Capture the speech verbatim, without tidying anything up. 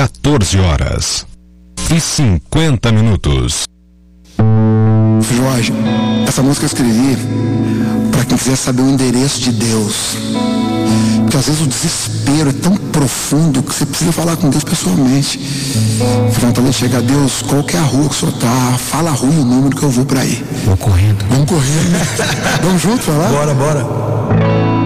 quatorze horas e cinquenta minutos. Jorge, essa música eu escrevi para quem quiser saber o endereço de Deus. Porque às vezes o desespero é tão profundo que você precisa falar com Deus pessoalmente. Falando para ele chegar, Deus, qual que é a rua que o senhor tá? Fala a rua e o número que eu vou para aí. Vou correndo. Vamos correndo. Vamos juntos, vai lá? Bora, bora.